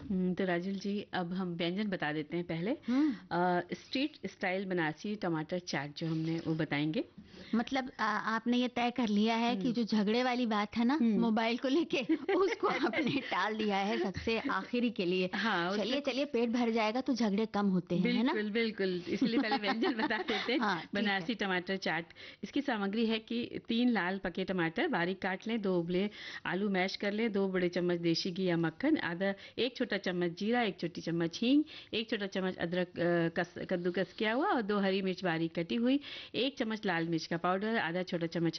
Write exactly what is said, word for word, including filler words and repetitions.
हम्म, तो राजुल जी अब हम व्यंजन बता देते हैं पहले। हम्म। अ, स्ट्रीट स्टाइल बनारसी टमाटर चाट जो हमने वो बताएंगे। मतलब आ, आपने ये तय कर लिया है कि हम्म जो झगड़े वाली बात है ना हम्म मोबाइल को लेके उसको आपने टाल दिया है सबसे आखिरी के लिए। हाँ उसमें चलिए चलिए, पेट भर जाएगा तो झगड़े कम होते हैं, है ना? बिल्कुल बिल्कुल, इसलिए पहले व्यंजन बता देते हैं। हाँ ठीक है। बनारसी टमाटर चाट। इसकी सामग्री है कि तीन लाल पके टमाटर बारीक काट लें, दो उबले आलू मैश कर लें, दो बड़े चम्मच देसी घी या मक्खन, आधा एक छोटा चम्मच जीरा, एक छोटी चम्मच हींग, एक छोटा चम्मच अदरक अ, कस कद्दूकस किया हुआ और दो हरी मिर्च बारीक कटी हुई, एक चम्मच लाल मिर्च का पाउडर, आधा छोटा चम्मच